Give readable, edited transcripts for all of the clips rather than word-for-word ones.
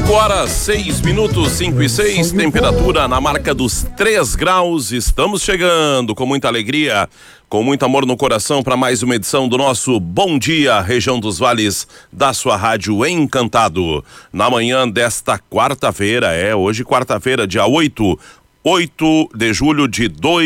5 horas, 6 minutos, 5 e 6, temperatura na marca dos 3 graus. Estamos chegando com muita alegria, com muito amor no coração para mais uma edição do nosso Bom Dia, Região dos Vales, da sua rádio Encantado. Na manhã desta quarta-feira, hoje quarta-feira, dia 8 de julho de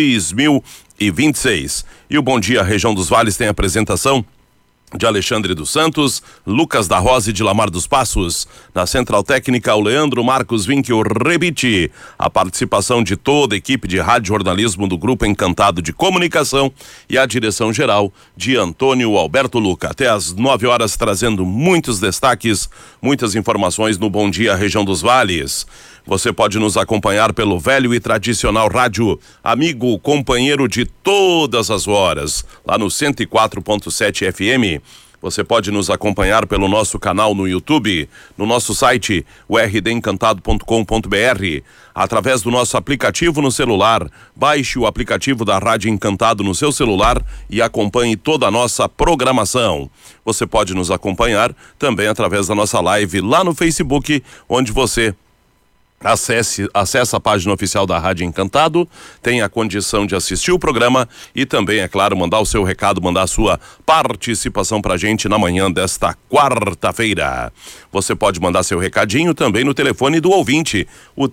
2026. E o Bom Dia, Região dos Vales tem a apresentação de Alexandre dos Santos, Lucas da Rosa e de Lamar dos Passos. Na Central Técnica, o Leandro Marcos Vinck, o Rebite. A participação de toda a equipe de rádio jornalismo do Grupo Encantado de Comunicação e a direção geral de Antônio Alberto Luca. Até às 9 horas, trazendo muitos destaques, muitas informações no Bom Dia, Região dos Vales. Você pode nos acompanhar pelo velho e tradicional rádio, amigo, companheiro de todas as horas, lá no 104.7 FM. Você pode nos acompanhar pelo nosso canal no YouTube, no nosso site, o rdencantado.com.br, através do nosso aplicativo no celular. Baixe o aplicativo da Rádio Encantado no seu celular e acompanhe toda a nossa programação. Você pode nos acompanhar também através da nossa live lá no Facebook, onde você acesse a página oficial da Rádio Encantado, tem a condição de assistir o programa e também, é claro, mandar o seu recado, mandar a sua participação pra gente na manhã desta quarta-feira. Você pode mandar seu recadinho também no telefone do ouvinte, o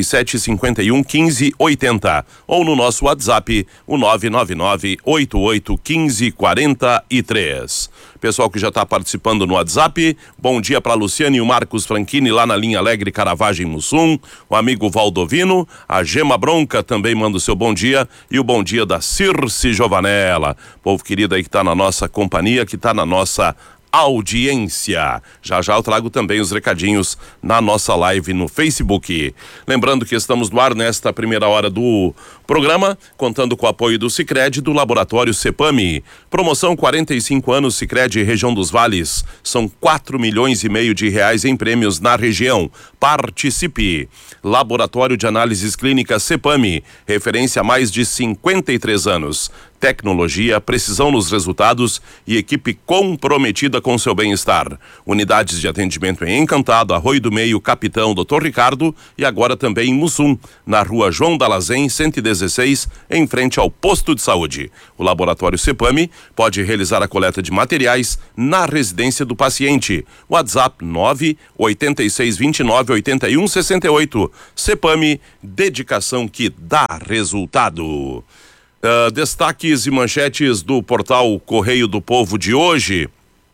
3751-1580, ou no nosso WhatsApp, o 999-881543. Pessoal que já está participando no WhatsApp, bom dia para Luciane e o Marcos Franchini lá na linha Alegre Caravagem Mussum, o amigo Valdovino, a Gema Bronca também manda o seu bom dia e o bom dia da Circe Giovanella, povo querido aí que está na nossa companhia, que está na nossa audiência. Já eu trago também os recadinhos na nossa live no Facebook. Lembrando que estamos no ar nesta primeira hora do programa, contando com o apoio do Sicredi, do Laboratório Cepami. Promoção 45 anos Sicredi Região dos Vales. São 4,5 milhões de reais em prêmios na região. Participe. Laboratório de Análises Clínicas Cepami, referência há mais de 53 anos. Tecnologia, precisão nos resultados e equipe comprometida com seu bem-estar. Unidades de atendimento em Encantado, Arroio do Meio, Capitão, Dr. Ricardo e agora também em Mussum, na rua João Dalazen, 116, em frente ao posto de saúde. O Laboratório Cepami pode realizar a coleta de materiais na residência do paciente. WhatsApp 986298168. Cepami, dedicação que dá resultado. Destaques e manchetes do portal Correio do Povo de hoje,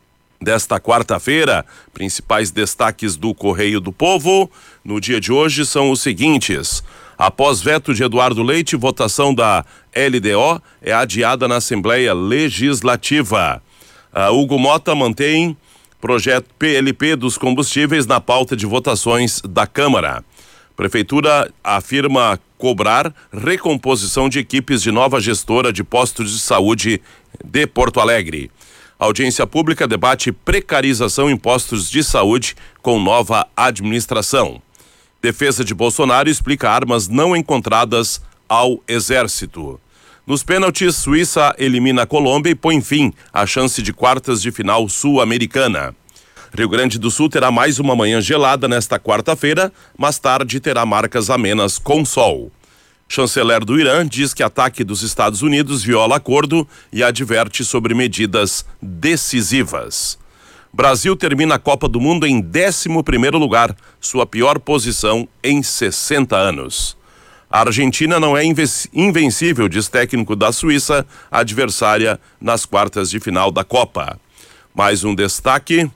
desta quarta-feira. Principais destaques do Correio do Povo no dia de hoje são os seguintes: após veto de Eduardo Leite, votação da LDO é adiada na Assembleia Legislativa. Hugo Mota mantém projeto PLP dos combustíveis na pauta de votações da Câmara. Prefeitura afirma cobrar recomposição de equipes de nova gestora de postos de saúde de Porto Alegre. Audiência pública debate precarização em postos de saúde com nova administração. Defesa de Bolsonaro explica armas não encontradas ao Exército. Nos pênaltis, Suíça elimina a Colômbia e põe fim à chance de quartas de final sul-americana. Rio Grande do Sul terá mais uma manhã gelada nesta quarta-feira, mas tarde terá marcas amenas com sol. Chanceler do Irã diz que ataque dos Estados Unidos viola acordo e adverte sobre medidas decisivas. Brasil termina a Copa do Mundo em 11º lugar, sua pior posição em 60 anos. A Argentina não é invencível, diz técnico da Suíça, adversária nas quartas de final da Copa. Mais um destaque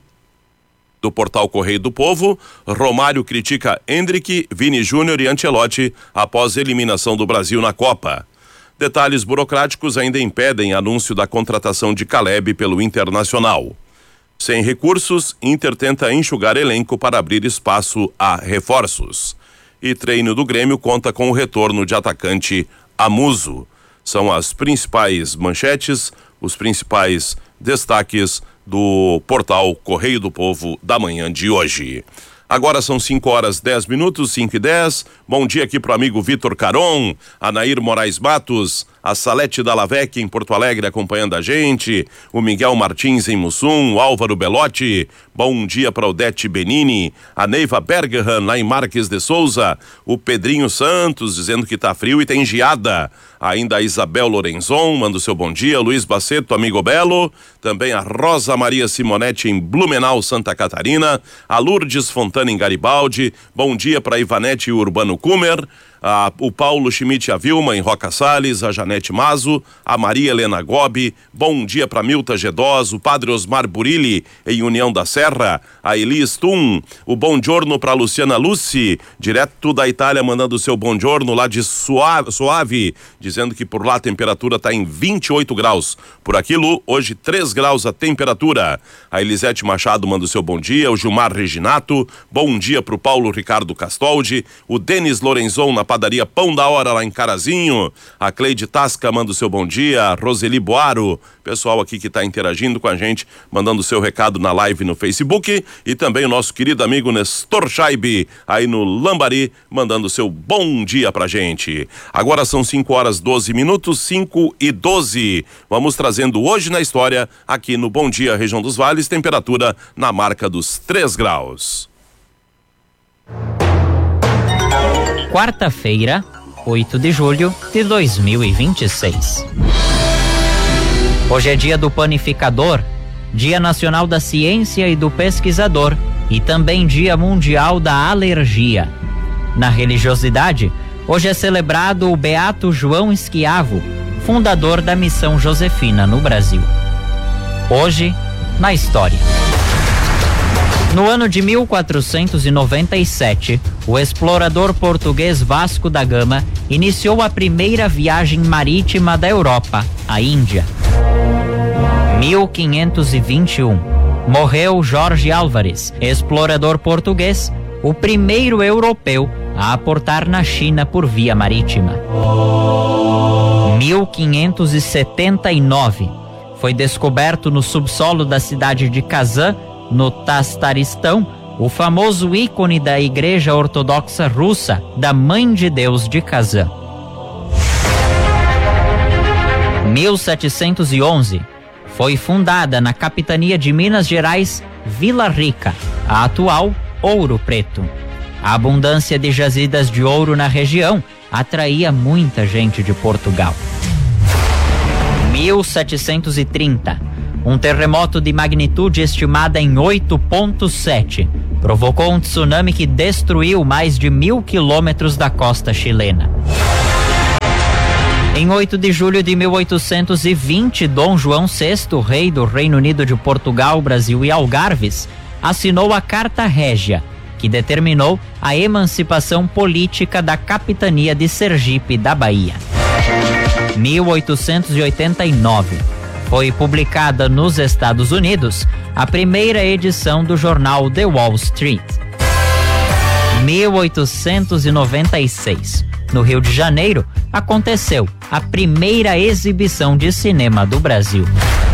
do portal Correio do Povo: Romário critica Endrick, Vini Júnior e Ancelotti após eliminação do Brasil na Copa. Detalhes burocráticos ainda impedem anúncio da contratação de Caleb pelo Internacional. Sem recursos, Inter tenta enxugar elenco para abrir espaço a reforços. E treino do Grêmio conta com o retorno de atacante Amuso. São as principais manchetes, os principais destaques do portal Correio do Povo da manhã de hoje. Agora são 5 horas 10 minutos, 5 e 10. Bom dia aqui pro amigo Vitor Caron, Anair Moraes Matos, a Salete Dallavec em Porto Alegre acompanhando a gente, o Miguel Martins em Mussum, o Álvaro Belotti, bom dia para Odete Benini, a Neiva Bergerhan lá em Marques de Souza, o Pedrinho Santos dizendo que tá frio e tem geada, ainda a Isabel Lorenzon, manda o seu bom dia, Luiz Baceto, amigo Belo, também a Rosa Maria Simonetti em Blumenau, Santa Catarina, a Lourdes Fontana em Garibaldi, bom dia para Ivanete Urbano Kumer, o Paulo Schmidt, a Vilma em Roca Salles, a Janete Mazo, a Maria Helena Gobi, bom dia para Milta Gedós, o Padre Osmar Burilli em União da Serra, a Elis Tum, o bom giorno para Luciana Luci, direto da Itália, mandando o seu bom giorno lá de Suave, dizendo que por lá a temperatura está em 28 graus. Por aqui, Lu, hoje 3 graus a temperatura. A Elisete Machado manda o seu bom dia, o Gilmar Reginato, bom dia para o Paulo Ricardo Castoldi, o Denis Lorenzon na padaria Pão da Hora lá em Carazinho, a Cleide Tasca manda o seu bom dia, a Roseli Boaro, pessoal aqui que está interagindo com a gente, mandando o seu recado na live no Facebook, e também o nosso querido amigo Nestor Scheibe, aí no Lambari, mandando o seu bom dia pra gente. Agora são 5:12, 5:12. Vamos trazendo hoje na história, aqui no Bom Dia Região dos Vales, temperatura na marca dos 3 graus. Quarta-feira, 8 de julho de 2026. Hoje é dia do panificador, Dia Nacional da Ciência e do Pesquisador e também Dia Mundial da Alergia. Na religiosidade, hoje é celebrado o Beato João Schiavo, fundador da Missão Josefina no Brasil. Hoje, na história. No ano de 1497, o explorador português Vasco da Gama iniciou a primeira viagem marítima da Europa, a Índia. 1521, morreu Jorge Álvares, explorador português, o primeiro europeu a aportar na China por via marítima. 1579, foi descoberto no subsolo da cidade de Kazan, no Tastaristão, o famoso ícone da Igreja Ortodoxa Russa, da Mãe de Deus de Kazan. 1711, foi fundada na capitania de Minas Gerais, Vila Rica, a atual Ouro Preto. A abundância de jazidas de ouro na região atraía muita gente de Portugal. 1730, um terremoto de magnitude estimada em 8,7 provocou um tsunami que destruiu mais de 1.000 quilômetros da costa chilena. Em 8 de julho de 1820, Dom João VI, rei do Reino Unido de Portugal, Brasil e Algarves, assinou a Carta Régia, que determinou a emancipação política da capitania de Sergipe, da Bahia. 1889, foi publicada nos Estados Unidos a primeira edição do jornal The Wall Street. 1896, no Rio de Janeiro, aconteceu a primeira exibição de cinema do Brasil.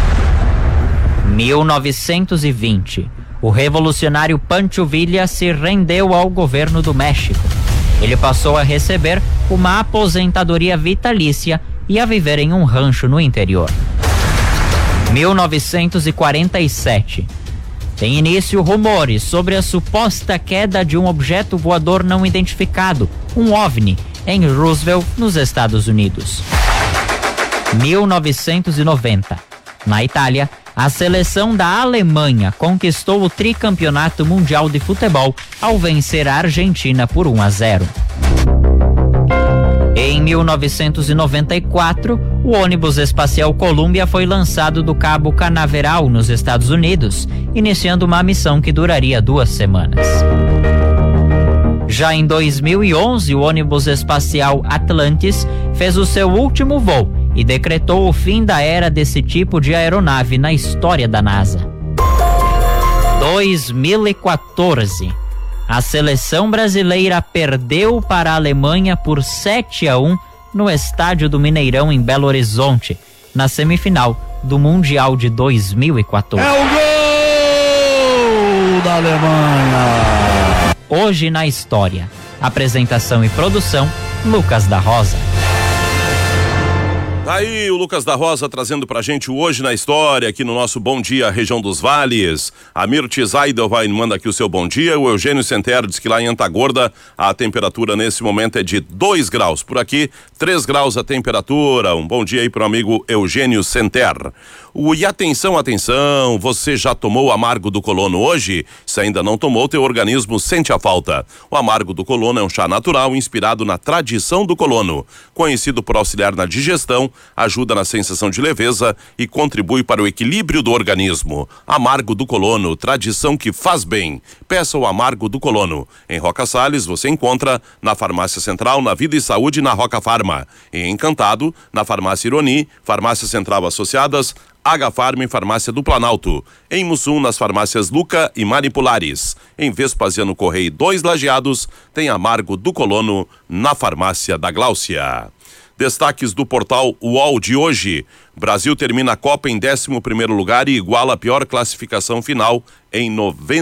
1920, o revolucionário Pancho Villa se rendeu ao governo do México. Ele passou a receber uma aposentadoria vitalícia e a viver em um rancho no interior. 1947, tem início rumores sobre a suposta queda de um objeto voador não identificado, um OVNI, em Roosevelt, nos Estados Unidos. 1990, na Itália, a seleção da Alemanha conquistou o tricampeonato mundial de futebol ao vencer a Argentina por 1-0. Em 1994, o ônibus espacial Columbia foi lançado do Cabo Canaveral, nos Estados Unidos, iniciando uma missão que duraria 2 semanas. Já em 2011, o ônibus espacial Atlantis fez o seu último voo e decretou o fim da era desse tipo de aeronave na história da NASA. 2014. A seleção brasileira perdeu para a Alemanha por 7-1 no estádio do Mineirão, em Belo Horizonte, na semifinal do Mundial de 2014. É o gol da Alemanha! Hoje na história. Apresentação e produção, Lucas da Rosa. Aí o Lucas da Rosa trazendo pra gente o Hoje na História aqui no nosso Bom Dia Região dos Vales. A Mirti Zaidelwein manda aqui o seu bom dia. O Eugênio Senter diz que lá em Antagorda a temperatura nesse momento é de 2 graus. Por aqui, 3 graus a temperatura. Um bom dia aí pro amigo Eugênio Senter. E atenção, você já tomou o amargo do colono hoje? Se ainda não tomou, teu organismo sente a falta. O amargo do colono é um chá natural inspirado na tradição do colono. Conhecido por auxiliar na digestão, ajuda na sensação de leveza e contribui para o equilíbrio do organismo. Amargo do colono, tradição que faz bem. Peça o amargo do colono. Em Roca Salles você encontra na Farmácia Central, na Vida e Saúde, na Roca Farma. Em Encantado, na Farmácia Ironi, Farmácia Central Associadas, H-Farma e Farmácia do Planalto. Em Mussum, nas farmácias Luca e Manipulares. Em Vespasiano Correia 2 Lajeados, tem amargo do colono na Farmácia da Gláucia. Destaques do portal UOL de hoje. Brasil termina a Copa em 11º lugar e iguala a pior classificação final em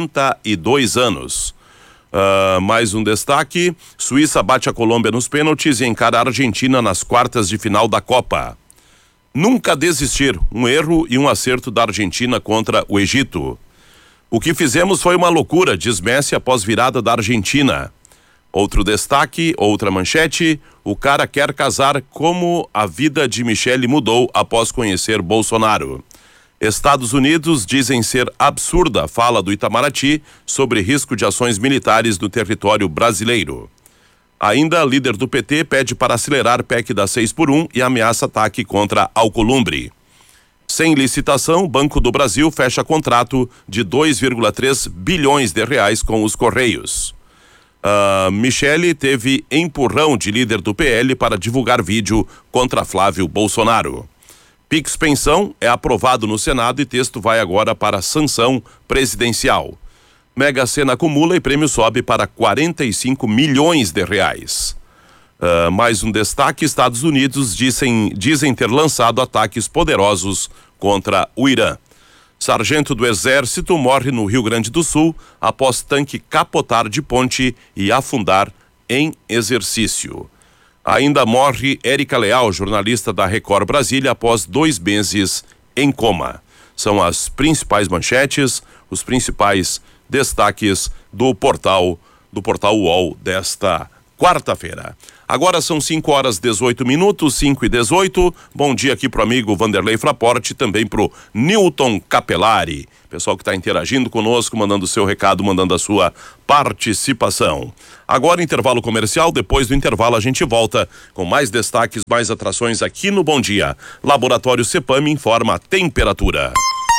92 anos. Mais um destaque. Suíça bate a Colômbia nos pênaltis e encara a Argentina nas quartas de final da Copa. Nunca desistir, um erro e um acerto da Argentina contra o Egito. O que fizemos foi uma loucura, diz Messi após virada da Argentina. Outro destaque, outra manchete, o cara quer casar, como a vida de Michele mudou após conhecer Bolsonaro. Estados Unidos dizem ser absurda a fala do Itamaraty sobre risco de ações militares no território brasileiro. Ainda, líder do PT pede para acelerar PEC da 6x1 e ameaça ataque contra Alcolumbre. Sem licitação, Banco do Brasil fecha contrato de 2,3 bilhões de reais com os Correios. Michele teve empurrão de líder do PL para divulgar vídeo contra Flávio Bolsonaro. Pix Pensão é aprovado no Senado e texto vai agora para sanção presidencial. Mega Sena acumula e prêmio sobe para 45 milhões de reais. Mais um destaque, Estados Unidos dizem ter lançado ataques poderosos contra o Irã. Sargento do Exército morre no Rio Grande do Sul após tanque capotar de ponte e afundar em exercício. Ainda morre Érica Leal, jornalista da Record Brasília, após 2 meses em coma. São as principais manchetes, os principais destaques do portal UOL desta quarta-feira. Agora são 5h18, 5h18. Bom dia aqui pro amigo Vanderlei Fraporte, também pro Newton Capelari. Pessoal que está interagindo conosco, mandando seu recado, mandando a sua participação. Agora intervalo comercial, depois do intervalo a gente volta com mais destaques, mais atrações aqui no Bom Dia. Laboratório Cepam informa a temperatura.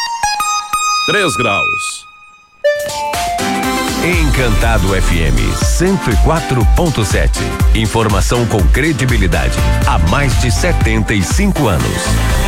3 graus. Encantado FM 104.7. Informação com credibilidade há mais de 75 anos.